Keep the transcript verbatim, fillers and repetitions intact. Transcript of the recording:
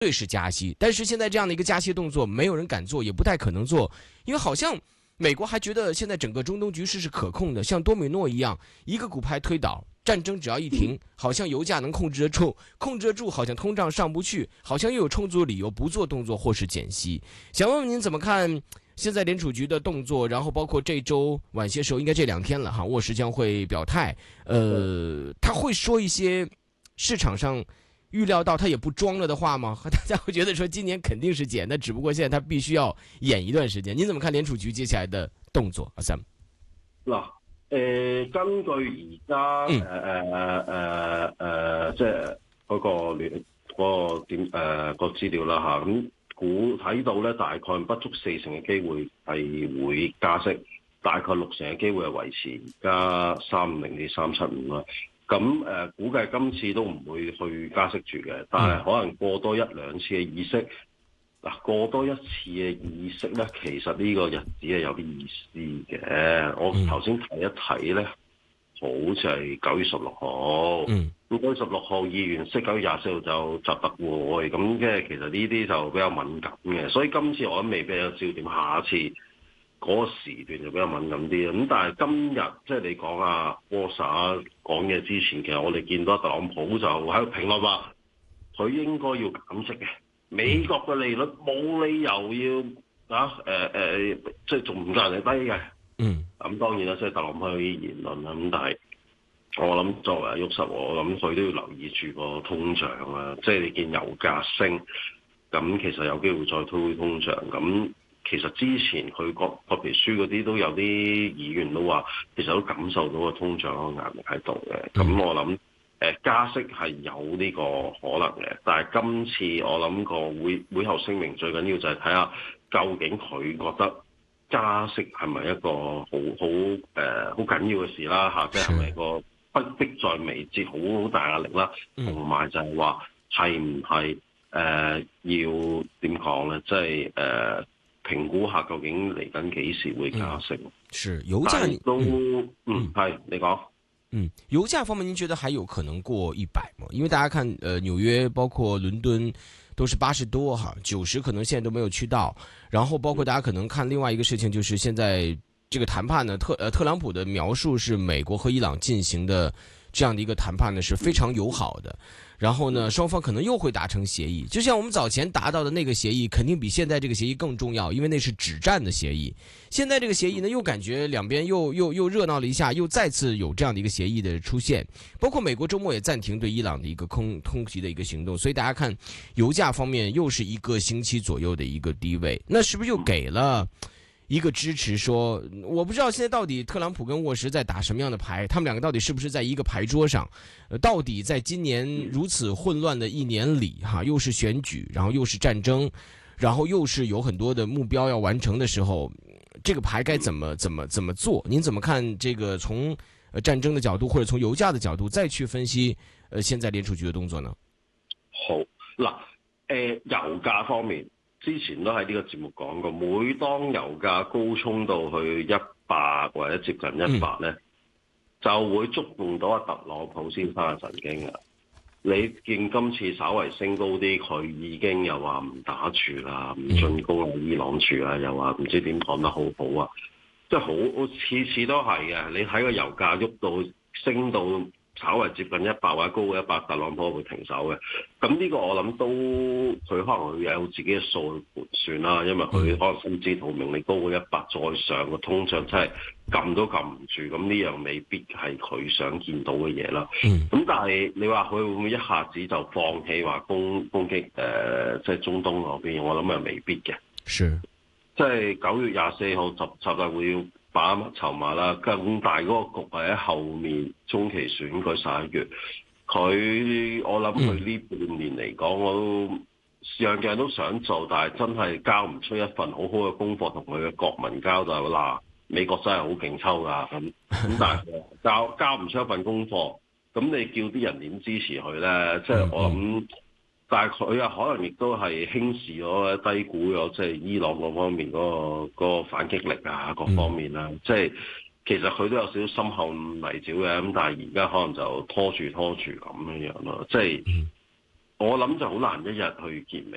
对是加息，但是现在这样的一个加息动作，没有人敢做，也不太可能做，因为好像美国还觉得现在整个中东局势是可控的，像多米诺一样，一个骨牌推倒，战争只要一停，好像油价能控制得住，控制得住，好像通胀上不去，好像又有充足理由不做动作或是减息。想问问您怎么看现在联储局的动作，然后包括这周晚些时候，应该这两天了哈，沃什将会表态，呃，他会说一些市场上预料到他也不装了的话吗？大家会觉得说今年肯定是减，那只不过现在他必须要演一段時間。您怎麼看聯儲局接下來的動作？阿 Sam 嗱，誒根據而家誒誒誒誒，即係嗰個聯嗰個點誒個資料啦嚇，咁估睇到咧大概不足四成嘅機會係會加息，大概六成嘅機會係維持而家三五零至三七五啦。咁誒、呃、估計今次都唔會去加息住嘅，但係可能過多一兩次嘅議息，嗱過多一次嘅議息咧，其實呢個日子係有啲意思嘅。我頭先睇一睇咧，好似係九月十六號，咁九月十六號議完息，九月廿四號就就特會，咁即係其實呢啲就比較敏感嘅，所以今次我諗未必有焦點，下一次嗰個時段就比較敏感啲。咁但係今日即係你講啊，沃薩講嘢之前，其實我哋見到特朗普就喺度評論話，佢應該要減息嘅。美國嘅利率冇理由要啊誒誒、呃呃，即係仲唔夠人哋低嘅。嗯。咁當然啦，即係特朗普有啲言論啦。咁但係我諗作為沃薩，我諗佢都要留意住個通脹啦。即係你見油價升，咁其實有機會再推通脹咁。其實之前佢個褐皮書嗰啲都有啲議員都話，其實都感受到個通脹個壓力喺度嘅。咁、嗯、我諗誒、呃、加息係有呢個可能嘅，但係今次我諗個會會後聲明最緊要就係睇下究竟佢覺得加息係咪一個好好誒好緊要嘅事啦嚇，即係係咪個不迫在眉睫好好大壓力啦，同埋就係話係唔係誒要點講咧，即係誒。呃評估下究竟嚟緊幾時會加息？嗯、 是油價都嗯係、嗯、你講嗯油價方面，您覺得還有可能過一百嗎？因為大家看，呃紐約包括倫敦都是八十多哈，九十可能現在都沒有去到。然後包括大家可能看另外一個事情，就是現在這個談判呢，特呃特朗普的描述是美國和伊朗進行的這樣的一個談判呢是非常友好的。然後呢，雙方可能又會達成協議，就像我們早前達到的那個協議，肯定比現在這個協議更重要，因為那是止戰的協議。現在這個協議呢，又感覺兩邊又又又熱鬧了一下，又再次有這樣的一個協議的出現。包括美國周末也暫停對伊朗的一個空空襲的一個行動，所以大家看油價方面又是一個星期左右的一個低位，那是不是又給了一個支持說，我不知道現在到底特朗普跟沃什在打什麼樣的牌，他們兩個到底是不是在一個牌桌上？呃，到底在今年如此混亂的一年裡，哈，又是選舉，然後又是戰爭，然後又是有很多的目標要完成的時候，這個牌該怎麼怎麼怎麼做？您怎麼看這個從呃戰爭的角度或者從油價的角度再去分析呃現在聯儲局的動作呢？ 好嗱，誒油價方面。之前都喺呢個節目講過，每當油價高衝到去一百或者接近一百咧，就會觸動到阿特朗普先生嘅神經㗎。你見今次稍為升高啲，佢已經又話唔打住啦，唔進攻伊朗住啦，又話唔知點講得好好啊，即係好次次都係嘅。你睇個油價喐到升到稍為接近一百或者高過一百，特朗普會停手嘅。咁呢個我諗都佢可能會有自己嘅數去盤算啦，因為佢可能心知肚明，你高過一百再上個通脹真係撳都撳唔住，咁呢樣未必係佢想見到嘅嘢啦。咁、嗯、但係你話佢會唔會一下子就放棄話攻攻擊誒，即、呃、係、就是、中東嗰邊？我諗係未必嘅。是，即係九月廿四號集集大會要把握籌碼啦，更大嗰個局係喺後面中期選舉十一月。佢我諗佢呢半年嚟講，我都樣樣都想做，但係真係交唔出一份好好嘅功課同佢嘅國民交代嗱，美國真係好勁抽㗎咁，咁但係交交唔出一份功課，咁你叫啲人點支持佢咧？即係我諗，但係佢啊可能亦都係輕視咗、低估咗，即係伊朗嗰方面嗰個嗰個反擊力啊，各方面啦，即係。其實佢都有少少心後泥沼嘅，咁但係而家可能就拖住拖住咁樣樣咯，即係我諗就好難一日去結尾。